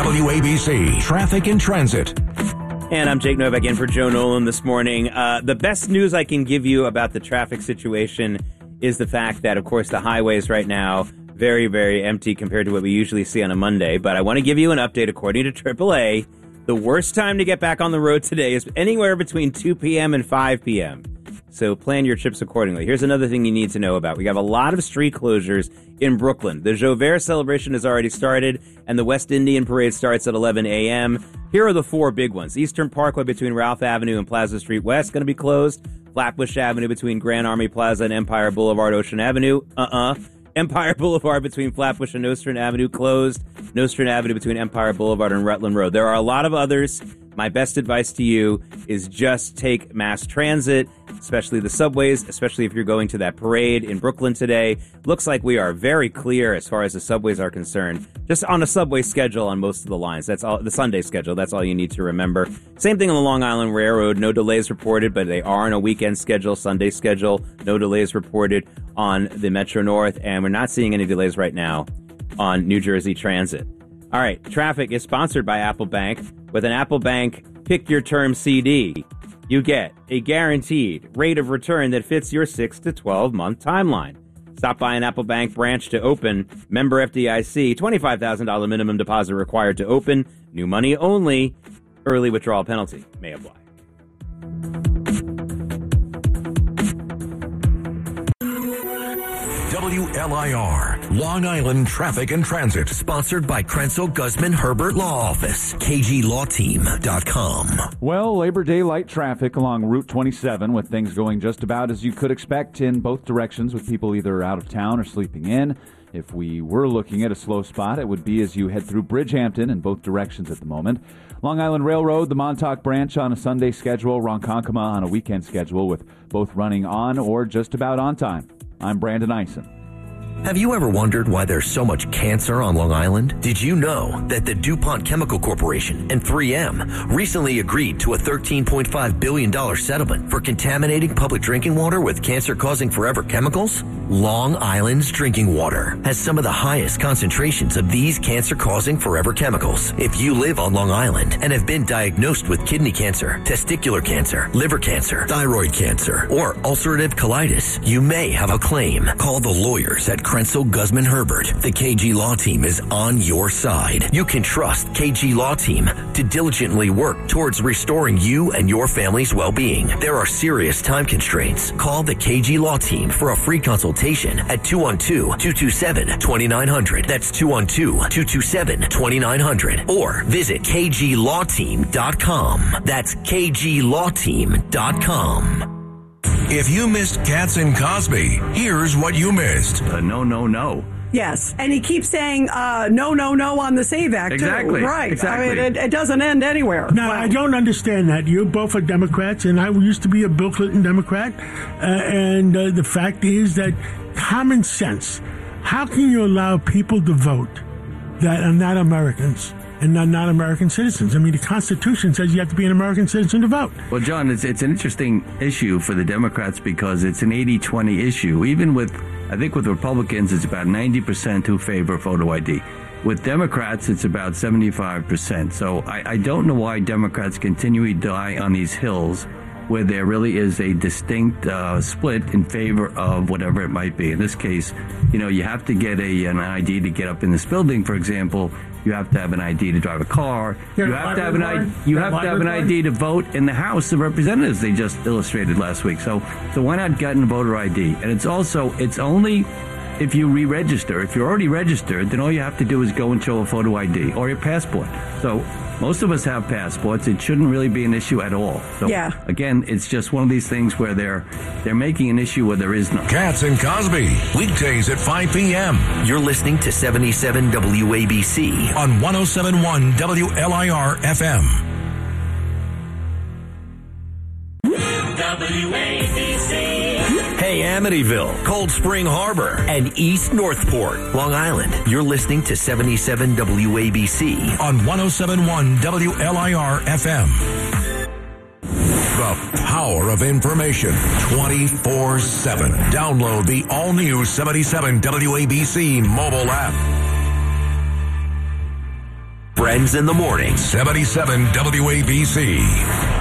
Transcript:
WABC Traffic and Transit. And I'm Jake Novak in for Joe Nolan this morning. The best news I can give you about the traffic situation is the fact that, of course, the highways right now, very, very empty compared to what we usually see on a Monday. But I want to give you an update. According to AAA, the worst time to get back on the road today is anywhere between 2 p.m. and 5 p.m. So plan your trips accordingly. Here's another thing you need to know about. We have a lot of street closures in Brooklyn. The Joubert celebration has already started, and the West Indian Parade starts at 11 a.m. Here are the four big ones. Eastern Parkway between Ralph Avenue and Plaza Street West going to be closed. Flatbush Avenue between Grand Army Plaza and Empire Boulevard, Ocean Avenue. Empire Boulevard between Flatbush and Nostrand Avenue closed. Nostrand Avenue between Empire Boulevard and Rutland Road. There are a lot of others. My best advice to you is just take mass transit, especially the subways, especially if you're going to that parade in Brooklyn today. Looks like we are very clear as far as the subways are concerned. Just on a subway schedule on most of the lines. That's all, the Sunday schedule. That's all you need to remember. Same thing on the Long Island Railroad. No delays reported, but they are on a weekend schedule, Sunday schedule. No delays reported on the Metro North, and we're not seeing any delays right now on New Jersey Transit. All right, traffic is sponsored by Apple Bank. With an Apple Bank Pick Your Term CD, you get a guaranteed rate of return that fits your 6 to 12-month timeline. Stop by an Apple Bank branch to open. Member FDIC, $25,000 minimum deposit required to open. New money only. Early withdrawal penalty may apply. WLIR, Long Island Traffic and Transit. Sponsored by Krenzel Guzman Herbert Law Office. KGLawTeam.com. Well, Labor Day light traffic along Route 27 with things going just about as you could expect in both directions with people either out of town or sleeping in. If we were looking at a slow spot, it would be as you head through Bridgehampton in both directions at the moment. Long Island Railroad, the Montauk branch on a Sunday schedule, Ronkonkoma on a weekend schedule with both running on or just about on time. I'm Brandon Eisen. Have you ever wondered why there's so much cancer on Long Island? Did you know that the DuPont Chemical Corporation and 3M recently agreed to a $13.5 billion settlement for contaminating public drinking water with cancer-causing forever chemicals? Long Island's drinking water has some of the highest concentrations of these cancer-causing forever chemicals. If you live on Long Island and have been diagnosed with kidney cancer, testicular cancer, liver cancer, thyroid cancer, or ulcerative colitis, you may have a claim. Call the lawyers at Krenzel Guzman Herbert. The KG Law Team is on your side. You can trust KG Law Team to diligently work towards restoring you and your family's well-being. There are serious time constraints. Call the KG Law Team for a free consultation at 212-227-2900. That's 212-227-2900. Or visit KGLawTeam.com. That's KGLawTeam.com. If you missed Katz and Cosby, here's what you missed. No. Yes, and he keeps saying no on the SAVE Act, exactly. Too. Right. Exactly. I mean, it doesn't end anywhere. Now, I don't understand that. You both are Democrats, and I used to be a Bill Clinton Democrat. And the fact is that common sense, how can you allow people to vote that are not Americans? And not American citizens. I mean, the Constitution says you have to be an American citizen to vote. Well, John, it's an interesting issue for the Democrats because it's an 80-20 issue. Even with, I think with Republicans, it's about 90% who favor photo ID. With Democrats, it's about 75%. So I don't know why Democrats continually die on these hills where there really is a distinct split in favor of whatever it might be. In this case, you have to get an ID to get up in this building, for example. You have to have an ID to drive a car. You have to have an ID to vote in the House of Representatives. They just illustrated last week. So why not get a voter ID? And it's only if you re-register. If you're already registered, then all you have to do is go and show a photo ID or your passport. So most of us have passports. It shouldn't really be an issue at all. So again, it's just one of these things where they're making an issue where there is none. Katz and Cosby, weekdays at 5 p.m. You're listening to 77 WABC on 107.1 WLIR FM. WABC. Hey, Amityville, Cold Spring Harbor, and East Northport, Long Island. You're listening to 77 WABC on 107.1 WLIR FM. The power of information 24/7. Download the all-new 77 WABC mobile app. Brandon Friends in the Morning. 77 WABC.